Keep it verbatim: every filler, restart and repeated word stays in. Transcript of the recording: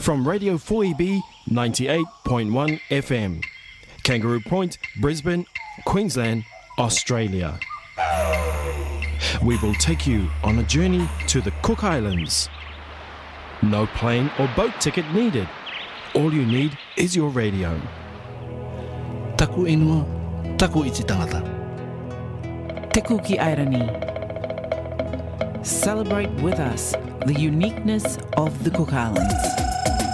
from Radio four E B ninety-eight point one F M, Kangaroo Point, Brisbane, Queensland, Australia. We will take you on a journey to the Cook Islands. No plane or boat ticket needed. All you need is your radio. Taku inua, taku iti tangata. Te Kuki Airani. Celebrate with us the uniqueness of the Cook Islands.